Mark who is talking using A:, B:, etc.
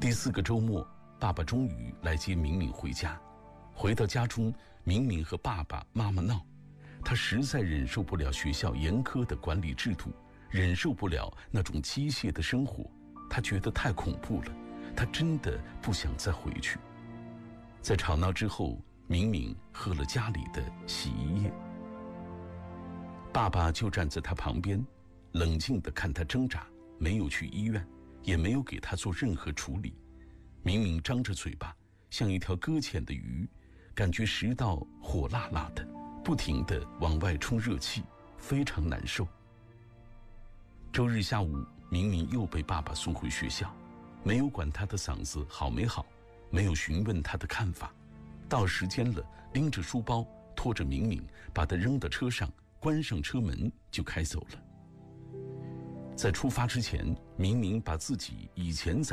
A: 第4个周末，爸爸终于来接明明回家。回到家中，明明和爸爸妈妈闹，他实在忍受不了学校严苛的管理制度，忍受不了那种机械的生活，他觉得太恐怖了，他真的不想再回去。在吵闹之后，明明喝了家里的洗衣液，爸爸就站在他旁边，冷静地看他挣扎，没有去医院，也没有给他做任何处理。明明张着嘴巴，像一条搁浅的鱼，感觉食道火辣辣的，不停地往外冲热气，非常难受。周日下午，明明又被爸爸送回学校，没有管他的嗓子好没好，没有询问他的看法，到时间了，拎着书包，拖着明明，把他扔到车上，关上车门就开走了。在出发之前，明明把自己以前在